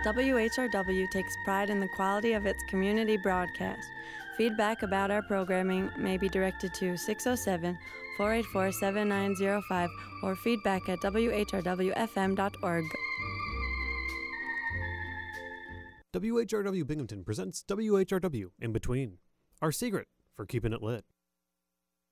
WHRW takes pride in the quality of its community broadcast. Feedback about our programming may be directed to 607-484-7905 or feedback at whrwfm.org. WHRW Binghamton presents WHRW In Between, our secret for keeping it lit.